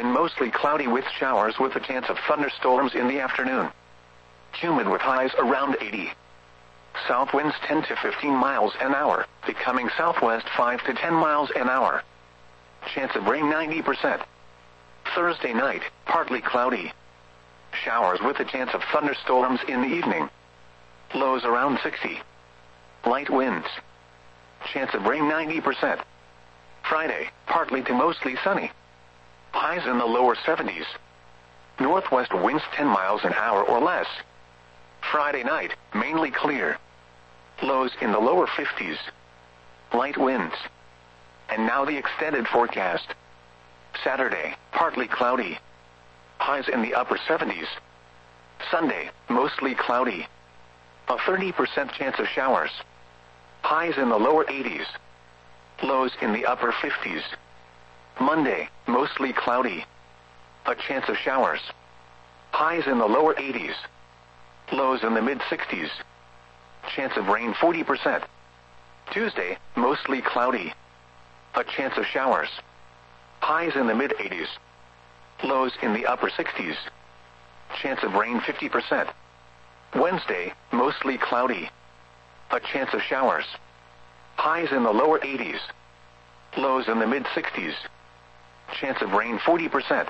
then mostly cloudy with showers with a chance of thunderstorms in the afternoon. Humid with highs around 80. South winds 10 to 15 miles an hour, becoming southwest 5 to 10 miles an hour. Chance of rain 90%. Thursday night, partly cloudy. Showers with a chance of thunderstorms in the evening. Lows around 60. Light winds. Chance of rain 90%. Friday, partly to mostly sunny. Highs in the lower 70s. Northwest winds 10 miles an hour or less. Friday night, mainly clear. Lows in the lower 50s. Light winds. And now the extended forecast. Saturday, partly cloudy. Highs in the upper 70s. Sunday, mostly cloudy. A 30% chance of showers. Highs in the lower 80s. Lows in the upper 50s. Monday, mostly cloudy. A chance of showers. Highs in the lower 80s. Lows in the mid-60s. Chance of rain 40%. Tuesday, mostly cloudy. A chance of showers. Highs in the mid-80s. Lows in the upper 60s. Chance of rain 50%. Wednesday, mostly cloudy. A chance of showers. Highs in the lower 80s. Lows in the mid-60s. Chance of rain 40%.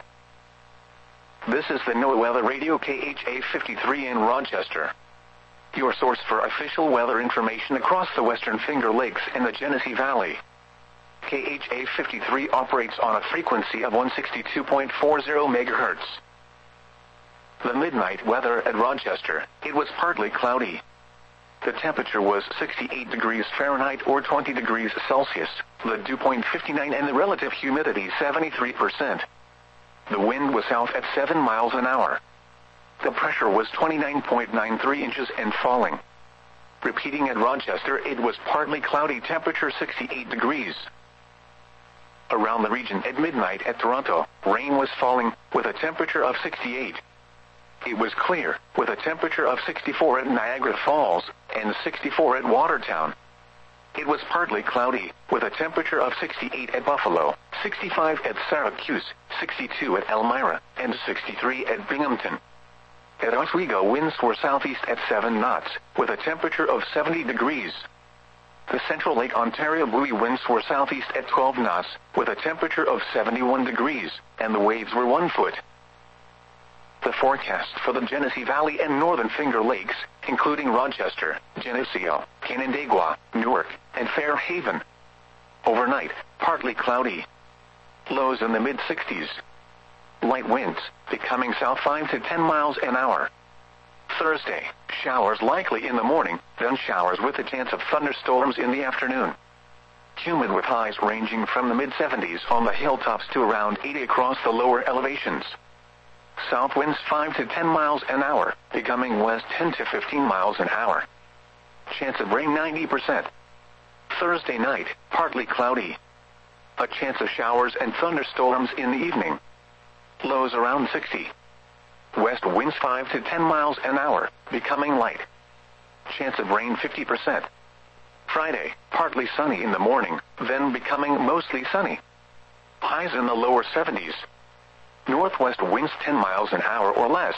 This is the NOAA Weather Radio KHA 53 in Rochester. Your source for official weather information across the Western Finger Lakes and the Genesee Valley. KHA 53 operates on a frequency of 162.40 MHz. The midnight weather at Rochester, it was partly cloudy. The temperature was 68 degrees Fahrenheit or 20 degrees Celsius, the dew point 59 and the relative humidity 73%. The wind was south at 7 miles an hour. The pressure was 29.93 inches and falling. Repeating at Rochester, it was partly cloudy, temperature 68 degrees. Around the region at midnight at Toronto, rain was falling, with a temperature of 68. It was clear, with a temperature of 64 at Niagara Falls, and 64 at Watertown. It was partly cloudy, with a temperature of 68 at Buffalo, 65 at Syracuse, 62 at Elmira, and 63 at Binghamton. At Oswego, winds were southeast at 7 knots, with a temperature of 70 degrees. The Central Lake Ontario buoy winds were southeast at 12 knots, with a temperature of 71 degrees, and the waves were 1 foot. The forecast for the Genesee Valley and Northern Finger Lakes, including Rochester, Geneseo, Canandaigua, Newark, and Fairhaven. Overnight, partly cloudy. Lows in the mid-60s. Light winds, becoming south 5 to 10 miles an hour. Thursday, showers likely in the morning, then showers with a chance of thunderstorms in the afternoon. Humid with highs ranging from the mid-70s on the hilltops to around 80 across the lower elevations. South winds 5 to 10 miles an hour, becoming west 10 to 15 miles an hour. Chance of rain 90%. Thursday night, partly cloudy. A chance of showers and thunderstorms in the evening. Lows around 60. West winds 5 to 10 miles an hour, becoming light. Chance of rain 50%. Friday, partly sunny in the morning, then becoming mostly sunny. Highs in the lower 70s. Northwest winds 10 miles an hour or less.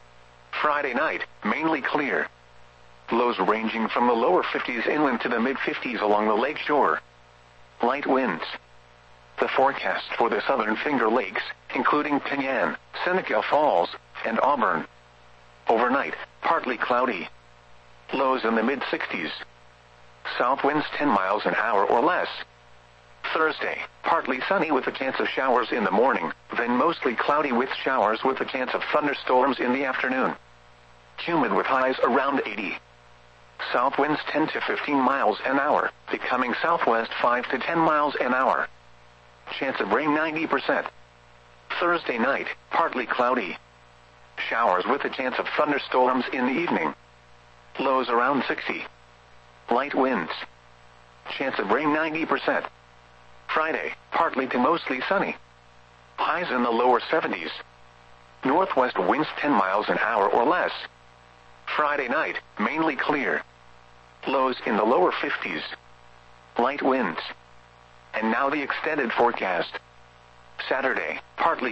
Friday night, mainly clear. Lows ranging from the lower 50s inland to the mid-50s along the lake shore. Light winds. The forecast for the Southern Finger Lakes, including Penyan, Seneca Falls, and Auburn. Overnight, partly cloudy. Lows in the mid-60s. South winds 10 miles an hour or less. Thursday, partly sunny with a chance of showers in the morning, then mostly cloudy with showers with a chance of thunderstorms in the afternoon. Humid with highs around 80. South winds 10 to 15 miles an hour, becoming southwest 5 to 10 miles an hour. Chance of rain 90%. Thursday night, partly cloudy. Showers with a chance of thunderstorms in the evening. Lows around 60. Light winds. Chance of rain 90%. Friday, partly to mostly sunny. Highs in the lower 70s. Northwest winds 10 miles an hour or less. Friday night, mainly clear. Lows in the lower 50s. Light winds. And now the extended forecast. Saturday, partly